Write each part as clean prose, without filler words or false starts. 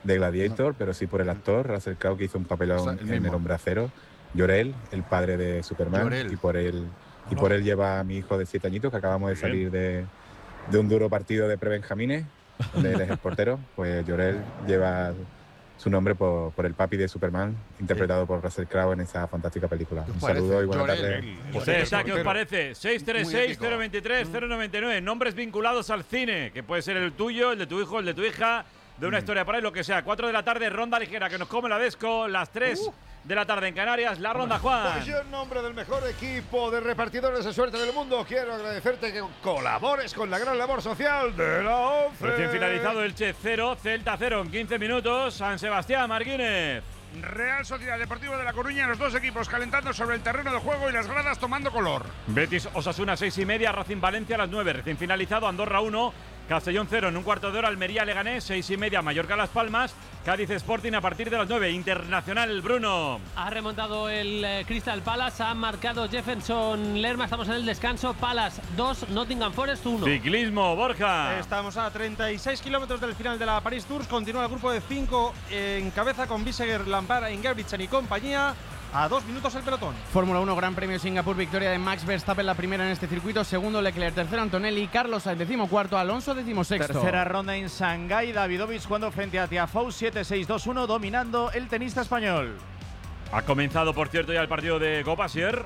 de Gladiator, pero sí por el actor Russell Crowe, que hizo un papelón en El Hombre Acero. Jor-El, el padre de Superman, Jor-El. y por él lleva a mi hijo de 7 añitos, que acabamos de salir de un duro partido de prebenjamines, donde él es el portero. Pues Jor-El lleva su nombre por el papi de Superman, interpretado por Russell Crowe en esa fantástica película. Un saludo y buenas tardes. ¿Qué os parece? 636-023-099. Nombres vinculados al cine, que puede ser el tuyo, el de tu hijo, el de tu hija, de una historia por ahí, lo que sea. 4 de la tarde, ronda ligera, que nos come la Desco. Las 3 de la tarde en Canarias, la ronda, Juan. Pues yo, en nombre del mejor equipo de repartidores de suerte del mundo, quiero agradecerte que colabores con la gran labor social de la ONCE. Recién finalizado Elche 0, Celta 0 en 15 minutos. San Sebastián, Martínez. Real Sociedad Deportiva de La Coruña, los dos equipos calentando sobre el terreno de juego y las gradas tomando color. Betis Osasuna 6:30, Racing Valencia a las 9. Recién finalizado, Andorra 1, Castellón 0 en un cuarto de hora, Almería Leganés 6:30, Mallorca Las Palmas, Cádiz Sporting a partir de las 9. Internacional, Bruno. Ha remontado el Crystal Palace, ha marcado Jefferson Lerma, estamos en el descanso. Palace 2, Nottingham Forest 1. Ciclismo, Borja. Estamos a 36 kilómetros del final de la Paris Tours. Continúa el grupo de 5 en cabeza con Biseguer, Lampard, Ingebrigtsen y compañía. A 2 minutos el pelotón. Fórmula 1, Gran Premio Singapur, victoria de Max Verstappen, la primera en este circuito. Segundo Leclerc, tercero Antonelli, Carlos Sainz 14º, Alonso 16º. Tercera ronda en Shanghái, Davidovich jugando frente a Tiafoe, 7-6-2-1, dominando el tenista español. Ha comenzado, por cierto, ya el partido de Copasier.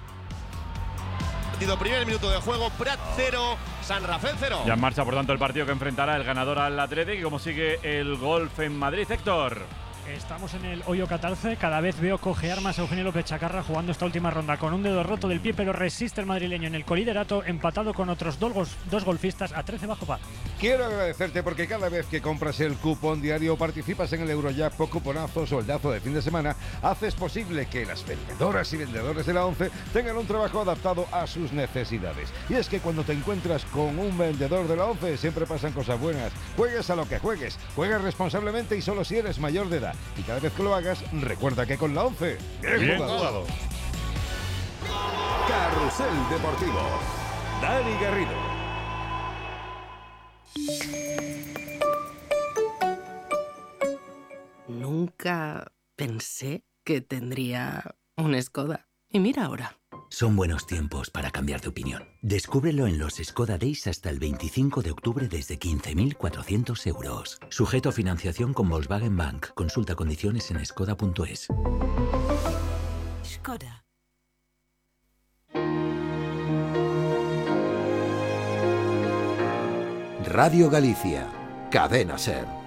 Primer minuto de juego, Prat 0, San Rafael 0. Ya en marcha, por tanto, el partido que enfrentará el ganador al Athletic. Y como sigue el golf en Madrid, Héctor. Estamos en el hoyo 14, cada vez veo cojear más a Eugenio López Chacarra jugando esta última ronda con un dedo roto del pie, pero resiste el madrileño en el coliderato, empatado con otros dos golfistas a 13 bajo par. Quiero agradecerte porque cada vez que compras el cupón diario o participas en el Eurojackpot, cuponazo, soldazo de fin de semana, haces posible que las vendedoras y vendedores de la ONCE tengan un trabajo adaptado a sus necesidades. Y es que cuando te encuentras con un vendedor de la ONCE siempre pasan cosas buenas. Juegues a lo que juegues, juegas responsablemente y solo si eres mayor de edad. Y cada vez que lo hagas, recuerda que con la ONCE, bien jugado. Carrusel Deportivo. Dani Garrido. Nunca pensé que tendría un Skoda. Y mira ahora. Son buenos tiempos para cambiar de opinión. Descúbrelo en los Skoda Days hasta el 25 de octubre desde 15.400 euros. Sujeto a financiación con Volkswagen Bank. Consulta condiciones en skoda.es. Skoda. Radio Galicia. Cadena SER.